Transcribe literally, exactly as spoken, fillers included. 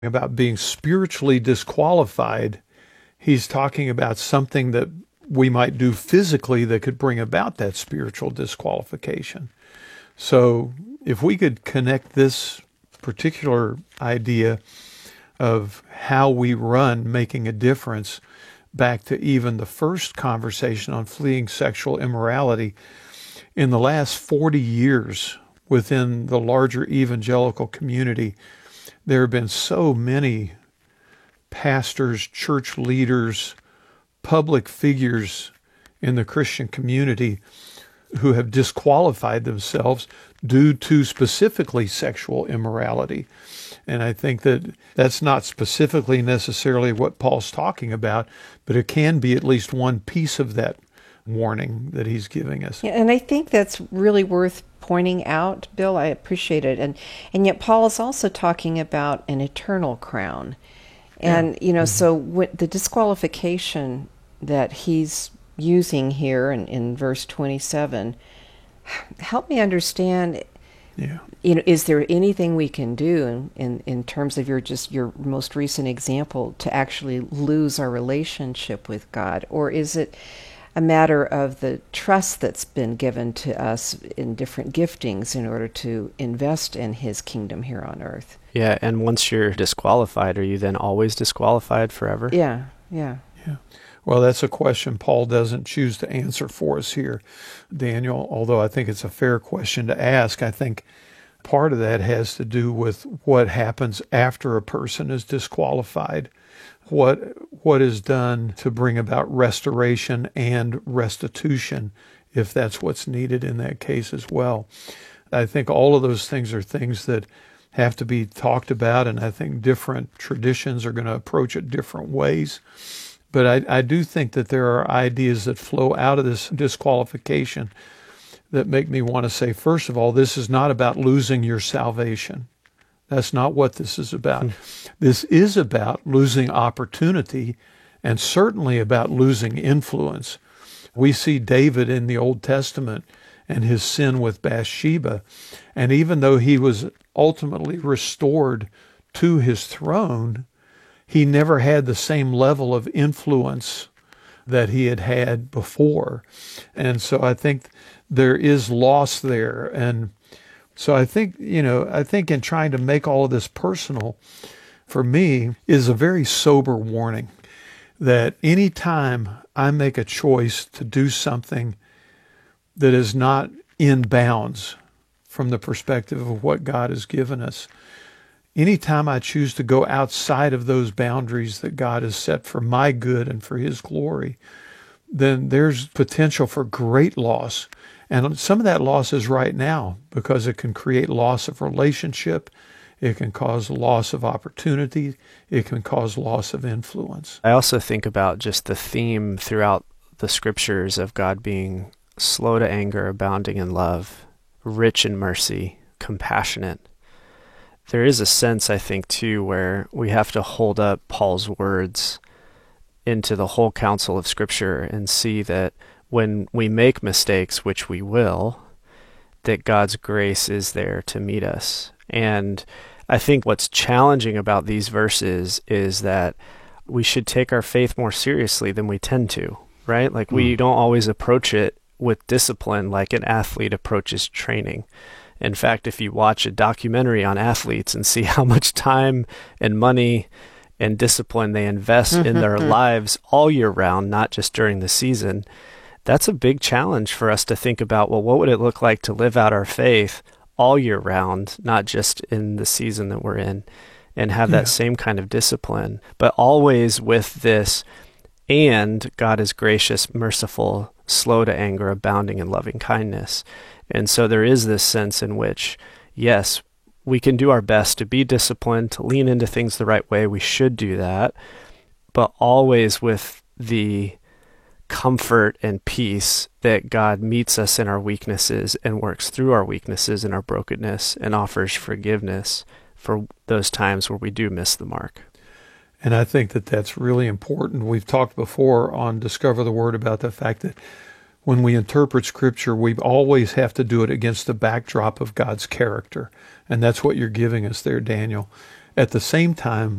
about being spiritually disqualified, he's talking about something that we might do physically that could bring about that spiritual disqualification. So if we could connect this particular idea of how we run making a difference back to even the first conversation on fleeing sexual immorality, in the last forty years within the larger evangelical community, there have been so many pastors, church leaders, public figures in the Christian community who have disqualified themselves due to specifically sexual immorality. And I think that that's not specifically necessarily what Paul's talking about, but it can be at least one piece of that warning that he's giving us. Yeah, and I think that's really worth pointing out, Bill. I appreciate it. And and yet Paul is also talking about an eternal crown. And, yeah. you know, mm-hmm. so what, the disqualification that he's using here in, in verse twenty-seven, help me understand, yeah. you know, is there anything we can do in, in, in terms of your just your most recent example to actually lose our relationship with God? Or is it a matter of the trust that's been given to us in different giftings in order to invest in his kingdom here on earth? Yeah, and once you're disqualified, are you then always disqualified forever? Yeah, yeah. Yeah. Well, that's a question Paul doesn't choose to answer for us here, Daniel, although I think it's a fair question to ask. I think part of that has to do with what happens after a person is disqualified. What what is done to bring about restoration and restitution, if that's what's needed in that case as well. I think all of those things are things that have to be talked about, and I think different traditions are going to approach it different ways. But I, I do think that there are ideas that flow out of this disqualification that make me want to say, first of all, this is not about losing your salvation. That's not what this is about. Mm. This is about losing opportunity and certainly about losing influence. We see David in the Old Testament and his sin with Bathsheba. And even though he was ultimately restored to his throne, he never had the same level of influence that he had had before. And so I think there is loss there. And so I think, you know, I think in trying to make all of this personal, for me, is a very sober warning that any time I make a choice to do something that is not in bounds from the perspective of what God has given us, anytime I choose to go outside of those boundaries that God has set for my good and for his glory, then there's potential for great loss. And some of that loss is right now because it can create loss of relationship. It can cause loss of opportunity. It can cause loss of influence. I also think about just the theme throughout the scriptures of God being slow to anger, abounding in love, rich in mercy, compassionate. There is a sense, I think, too, where we have to hold up Paul's words into the whole counsel of Scripture and see that when we make mistakes, which we will, that God's grace is there to meet us. And I think what's challenging about these verses is that we should take our faith more seriously than we tend to, right? Like mm. we don't always approach it with discipline like an athlete approaches training. In fact, if you watch a documentary on athletes and see how much time and money and discipline they invest in their lives all year round, not just during the season, that's a big challenge for us to think about, well, what would it look like to live out our faith all year round, not just in the season that we're in, and have that yeah. same kind of discipline, but always with this, and God is gracious, merciful, slow to anger, abounding in loving kindness. And so there is this sense in which, yes, we can do our best to be disciplined, to lean into things the right way. We should do that, but always with the comfort and peace that God meets us in our weaknesses and works through our weaknesses and our brokenness and offers forgiveness for those times where we do miss the mark. And I think that that's really important. We've talked before on Discover the Word about the fact that when we interpret Scripture, we always have to do it against the backdrop of God's character. And that's what you're giving us there, Daniel. At the same time,